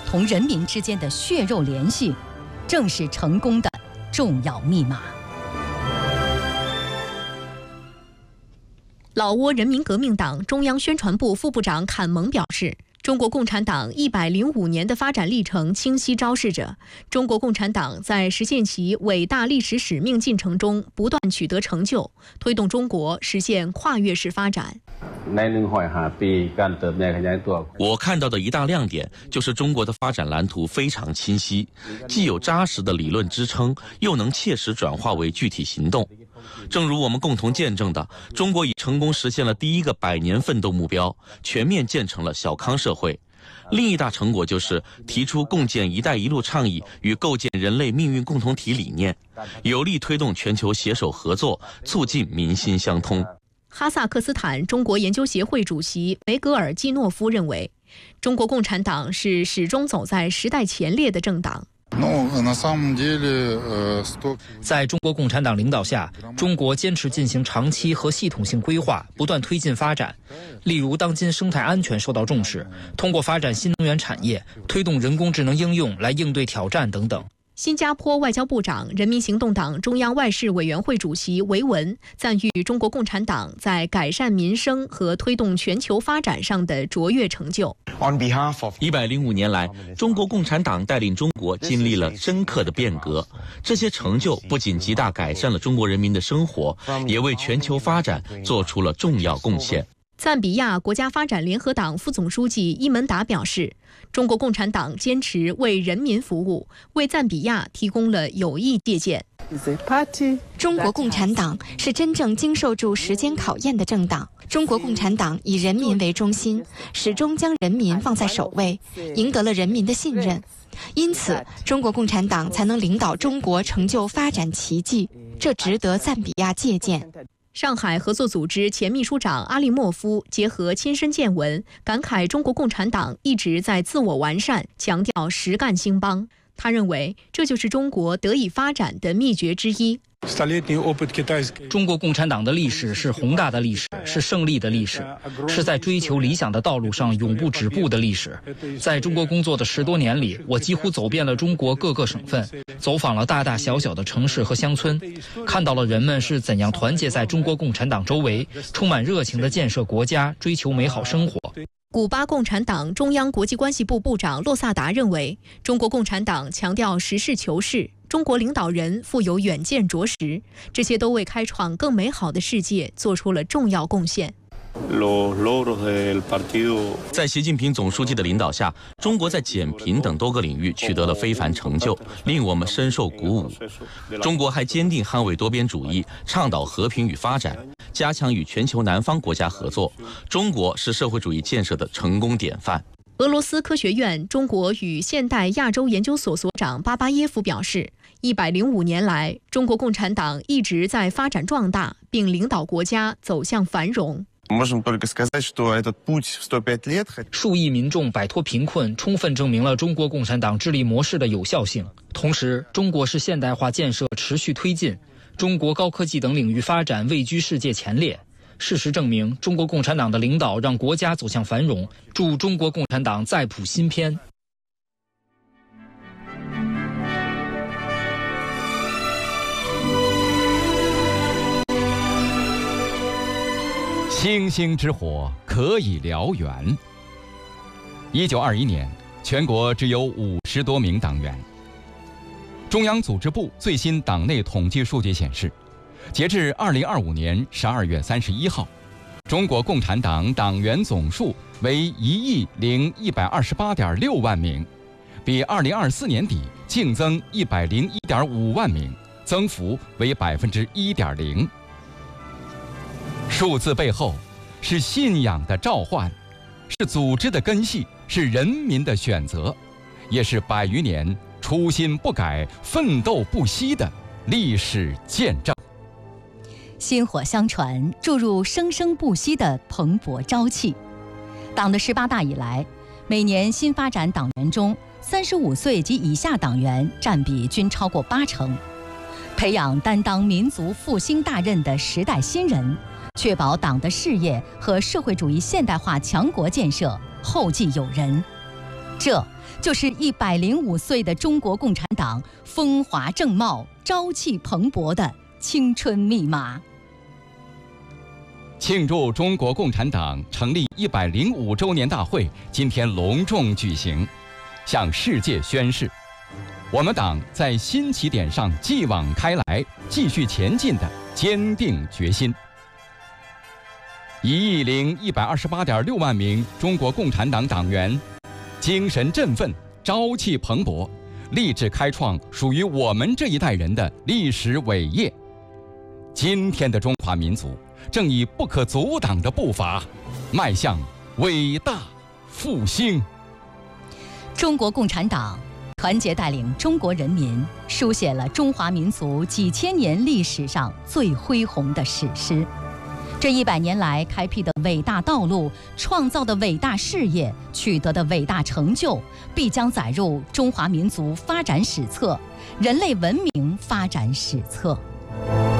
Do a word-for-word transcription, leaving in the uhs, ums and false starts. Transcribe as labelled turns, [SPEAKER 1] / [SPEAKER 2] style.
[SPEAKER 1] 同人民之间的血肉联系，正是成功的重要密码。
[SPEAKER 2] 老挝人民革命党中央宣传部副部长坎蒙表示，中国共产党一百零五年的发展历程清晰昭示着，中国共产党在实现其伟大历史使命进程中不断取得成就，推动中国实现跨越式发展。
[SPEAKER 3] 我看到的一大亮点就是中国的发展蓝图非常清晰，既有扎实的理论支撑，又能切实转化为具体行动。正如我们共同见证的，中国已成功实现了第一个百年奋斗目标，全面建成了小康社会。另一大成果就是提出共建“一带一路”倡议与构建人类命运共同体理念，有力推动全球携手合作，促进民心相通。
[SPEAKER 2] 哈萨克斯坦中国研究协会主席维格尔季诺夫认为，中国共产党是始终走在时代前列的政党。
[SPEAKER 4] 在中国共产党领导下，中国坚持进行长期和系统性规划，不断推进发展。例如，当今生态安全受到重视，通过发展新能源产业，推动人工智能应用来应对挑战等等。
[SPEAKER 2] 新加坡外交部长、人民行动党中央外事委员会主席维文赞誉中国共产党在改善民生和推动全球发展上的卓越成就。
[SPEAKER 3] 一百零五年来，中国共产党带领中国经历了深刻的变革，这些成就不仅极大改善了中国人民的生活，也为全球发展做出了重要贡献。
[SPEAKER 2] 赞比亚国家发展联合党副总书记伊门达表示，中国共产党坚持为人民服务，为赞比亚提供了有益借鉴。
[SPEAKER 5] 中国共产党是真正经受住时间考验的政党。中国共产党以人民为中心，始终将人民放在首位，赢得了人民的信任。因此，中国共产党才能领导中国成就发展奇迹，这值得赞比亚借鉴。
[SPEAKER 2] 上海合作组织前秘书长阿利莫夫结合亲身见闻，感慨中国共产党一直在自我完善，强调实干兴邦。他认为，这就是中国得以发展的秘诀之一。
[SPEAKER 4] 中国共产党的历史是宏大的历史，是胜利的历史，是在追求理想的道路上永不止步的历史。在中国工作的十多年里，我几乎走遍了中国各个省份，走访了大大小小的城市和乡村，看到了人们是怎样团结在中国共产党周围，充满热情地建设国家，追求美好生活。
[SPEAKER 2] 古巴共产党中央国际关系部部长洛萨达认为，中国共产党强调实事求是，中国领导人富有远见卓识，这些都为开创更美好的世界做出了重要贡献。
[SPEAKER 3] 在习近平总书记的领导下，中国在减贫等多个领域取得了非凡成就，令我们深受鼓舞。中国还坚定捍卫多边主义，倡导和平与发展，加强与全球南方国家合作。中国是社会主义建设的成功典范。
[SPEAKER 2] 俄罗斯科学院中国与现代亚洲研究所所长巴巴耶夫表示，一百零五年来，中国共产党一直在发展壮大，并领导国家走向繁荣。
[SPEAKER 4] 数亿民众摆脱贫困，充分证明了中国共产党治理模式的有效性。同时，中国式现代化建设持续推进，中国高科技等领域发展位居世界前列。事实证明，中国共产党的领导让国家走向繁荣，祝中国共产党再谱新篇。
[SPEAKER 6] 星星之火可以燎原。一九二一年，全国只有五十多名党员。中央组织部最新党内统计数据显示，截至二零二五年十二月三十一号，中国共产党党员总数为一亿零一百二十八点六万名，比二零二四年底净增一百零一点五万名，增幅为百分之一点零。数字背后是信仰的召唤，是组织的根系，是人民的选择，也是百余年初心不改、奋斗不息的历史见证。
[SPEAKER 1] 薪火相传，注入生生不息的蓬勃朝气。党的十八大以来，每年新发展党员中，三十五岁及以下党员占比均超过八成。培养担当民族复兴大任的时代新人，确保党的事业和社会主义现代化强国建设后继有人，这就是一百零五岁的中国共产党风华正茂、朝气蓬勃的青春密码。
[SPEAKER 6] 庆祝中国共产党成立一百零五周年大会今天隆重举行，向世界宣示，我们党在新起点上继往开来、继续前进的坚定决心。一亿零一百二十八点六万名中国共产党党员，精神振奋、朝气蓬勃，立志开创属于我们这一代人的历史伟业。今天的中华民族正以不可阻挡的步伐，迈向伟大复兴。
[SPEAKER 1] 中国共产党团结带领中国人民，书写了中华民族几千年历史上最恢宏的史诗。这一百年来开辟的伟大道路、创造的伟大事业、取得的伟大成就，必将载入中华民族发展史册、人类文明发展史册。